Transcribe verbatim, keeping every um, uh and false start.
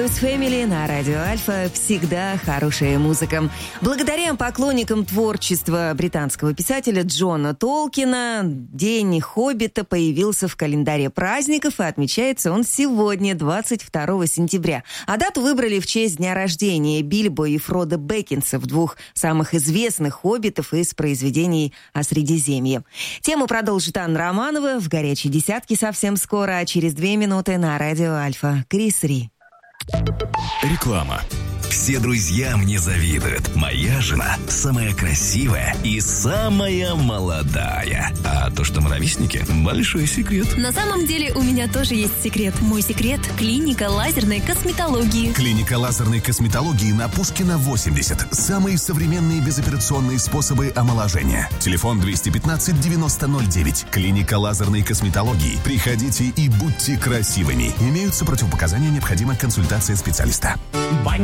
Family на радио Альфа. Всегда хорошая музыка. Благодаря поклонникам творчества британского писателя Джона Толкина День Хоббита появился в календаре праздников, и отмечается он сегодня, двадцать второго сентября. А дату выбрали в честь дня рождения Бильбо и Фродо Бэггинсов, двух самых известных хоббитов из произведений о Средиземье. Тему продолжит Анна Романова в «Горячей десятке» совсем скоро, а через две минуты на радио Альфа. Крис Ри. Реклама. Все друзья мне завидуют. Моя жена самая красивая и самая молодая. А то, что мы ровесники, большой секрет. На самом деле у меня тоже есть секрет. Мой секрет – клиника лазерной косметологии. Клиника лазерной косметологии на Пушкина, восемьдесят. Самые современные безоперационные способы омоложения. Телефон двести пятнадцать девяносто ноль девять. Клиника лазерной косметологии. Приходите и будьте красивыми. Имеются противопоказания, необходима консультация специалиста.